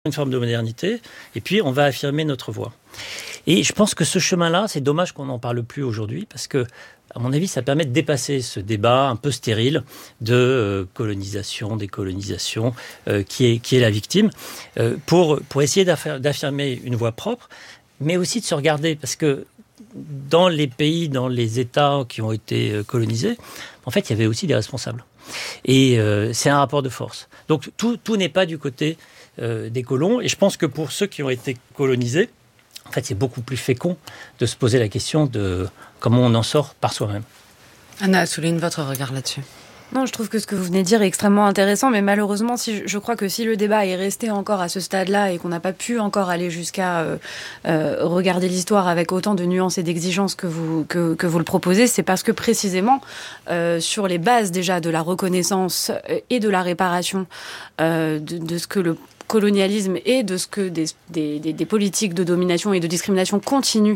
une forme de modernité, et puis on va affirmer notre voix. Et je pense que ce chemin-là, c'est dommage qu'on n'en parle plus aujourd'hui, parce que, à mon avis, ça permet de dépasser ce débat un peu stérile de colonisation, décolonisation, qui est la victime, pour essayer d'affirmer une voix propre, mais aussi de se regarder, parce que dans les pays, dans les États qui ont été colonisés, en fait, il y avait aussi des responsables. Et c'est un rapport de force. Donc tout n'est pas du côté des colons. Et je pense que pour ceux qui ont été colonisés, en fait, c'est beaucoup plus fécond de se poser la question de comment on en sort par soi-même. Anna, souligne votre regard là-dessus. Non, je trouve que ce que vous venez de dire est extrêmement intéressant, mais malheureusement, je crois que si le débat est resté encore à ce stade-là et qu'on n'a pas pu encore aller jusqu'à regarder l'histoire avec autant de nuances et d'exigences que vous le proposez, c'est parce que précisément, sur les bases déjà de la reconnaissance et de la réparation de ce que le colonialisme et de ce que des politiques de domination et de discrimination continuent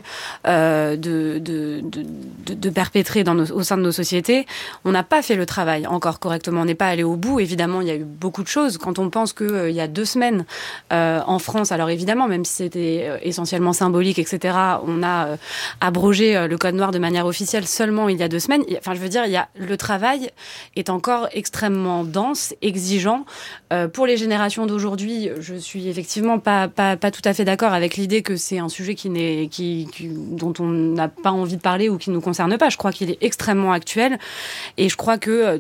de perpétrer au sein de nos sociétés, on n'a pas fait le travail encore correctement. On n'est pas allé au bout. Évidemment, il y a eu beaucoup de choses. Quand on pense qu'il y a 2 semaines, en France, alors évidemment, même si c'était essentiellement symbolique, etc., on a abrogé le code noir de manière officielle seulement il y a 2 semaines. Enfin, je veux dire, le travail est encore extrêmement dense, exigeant. Pour les générations d'aujourd'hui, je suis effectivement pas tout à fait d'accord avec l'idée que c'est un sujet dont on n'a pas envie de parler ou qui ne nous concerne pas. Je crois qu'il est extrêmement actuel et je crois que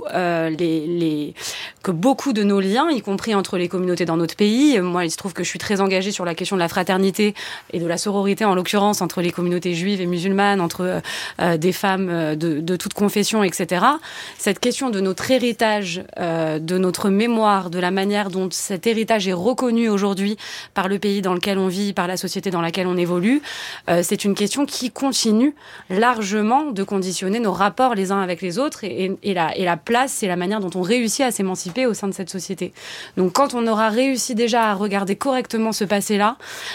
que beaucoup de nos liens, y compris entre les communautés dans notre pays, moi il se trouve que je suis très engagée sur la question de la fraternité et de la sororité en l'occurrence entre les communautés juives et musulmanes, entre des femmes de toute confession, etc. Cette question de notre héritage, de notre mémoire, de la manière dont cet héritage est reconnu aujourd'hui par le pays dans lequel on vit, par la société dans laquelle on évolue, c'est une question qui continue largement de conditionner nos rapports les uns avec les autres et la place et la manière dont on réussit à s'émanciper au sein de cette société. Donc quand on aura réussi déjà à regarder correctement ce passé-là,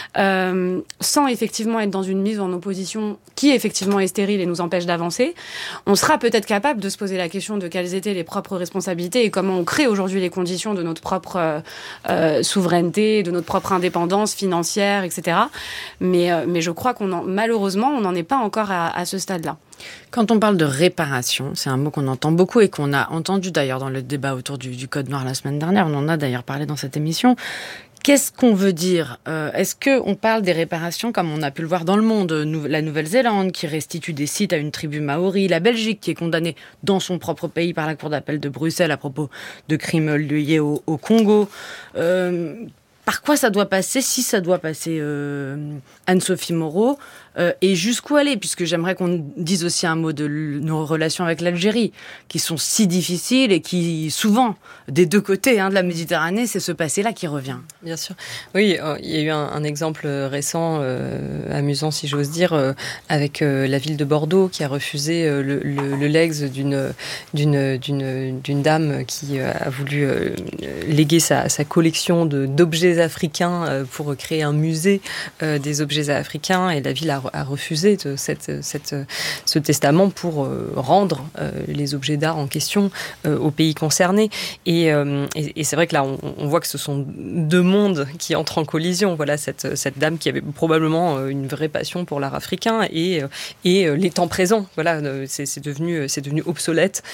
sans effectivement être dans une mise en opposition qui effectivement est stérile et nous empêche d'avancer, on sera peut-être capable de se poser la question de quelles étaient les propres responsabilités et comment on crée aujourd'hui les conditions de notre propre souveraineté, de notre propre indépendance financière, etc. Mais je crois malheureusement, on n'en est pas encore à ce stade-là. Quand on parle de réparation, c'est un mot qu'on entend beaucoup et qu'on a entendu d'ailleurs dans le débat autour du Code noir la semaine dernière. On en a d'ailleurs parlé dans cette émission. Qu'est-ce qu'on veut dire ? Est-ce qu'on parle des réparations comme on a pu le voir dans le monde ? La Nouvelle-Zélande qui restitue des sites à une tribu maori, la Belgique qui est condamnée dans son propre pays par la Cour d'appel de Bruxelles à propos de crimes liés au Congo. Par quoi ça doit passer, si ça doit passer, Anne-Sophie Moreau, et jusqu'où aller, puisque j'aimerais qu'on dise aussi un mot de nos relations avec l'Algérie, qui sont si difficiles et qui, souvent, des 2 côtés de la Méditerranée, c'est ce passé-là qui revient. Bien sûr. Oui, il y a eu un exemple récent, amusant si j'ose dire, avec la ville de Bordeaux, qui a refusé le legs d'une dame qui a voulu léguer sa collection d'objets africains pour créer un musée des objets africains, et la ville a refusé ce testament pour rendre les objets d'art en question aux pays concernés. Et c'est vrai que là, on voit que ce sont 2 mondes qui entrent en collision. Voilà, cette dame qui avait probablement une vraie passion pour l'art africain et les temps présents. Voilà, c'est devenu obsolète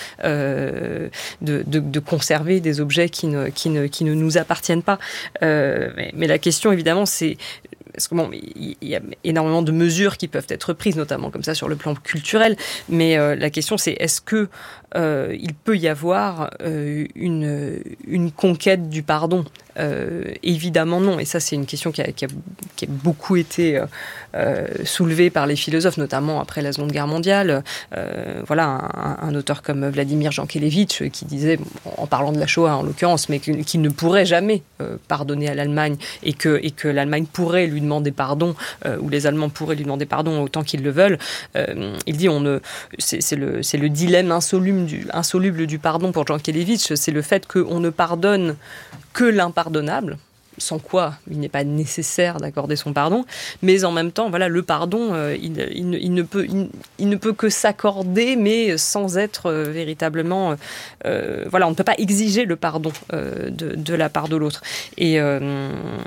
de conserver des objets qui ne nous appartiennent pas. Mais la question, évidemment, c'est... Parce que il y a énormément de mesures qui peuvent être prises, notamment comme ça sur le plan culturel. Mais la question, c'est est-ce que il peut y avoir une conquête du pardon ? Évidemment non. Et ça, c'est une question qui a beaucoup été soulevée par les philosophes, notamment après la Seconde Guerre mondiale. Voilà, un auteur comme Vladimir Jankélévitch qui disait, en parlant de la Shoah en l'occurrence, mais qu'il ne pourrait jamais pardonner à l'Allemagne et que l'Allemagne pourrait lui demander pardon, ou les Allemands pourraient lui demander pardon autant qu'ils le veulent. Il dit, c'est le dilemme insoluble du pardon pour Jankélévitch, c'est le fait qu'on ne pardonne que l'impardonnable, sans quoi il n'est pas nécessaire d'accorder son pardon, mais en même temps, voilà, le pardon, il ne peut que s'accorder, mais sans être véritablement... voilà, on ne peut pas exiger le pardon de la part de l'autre. Et